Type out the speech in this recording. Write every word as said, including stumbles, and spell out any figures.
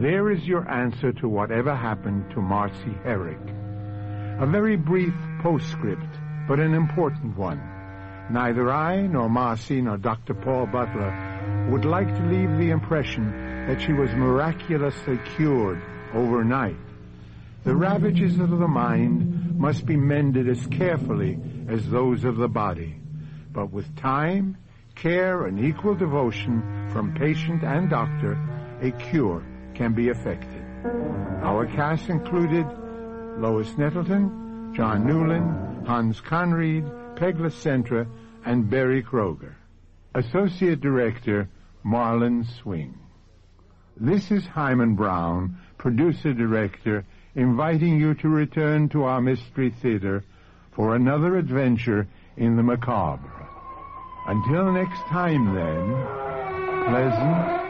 There is your answer to whatever happened to Marcy Herrick. A very brief postscript, but an important one. Neither I, nor Marcy, nor Doctor Paul Butler would like to leave the impression that she was miraculously cured overnight. The ravages of the mind must be mended as carefully as those of the body. But with time, care, and equal devotion from patient and doctor, a cure can be effected. Our cast included Lois Nettleton, John Newland, Hans Conried, Peg Lecentra, and Barry Kroger. Associate Director, Marlon Swing. This is Hyman Brown, Producer-Director, inviting you to return to our Mystery Theater for another adventure in the macabre. Until next time, then, pleasant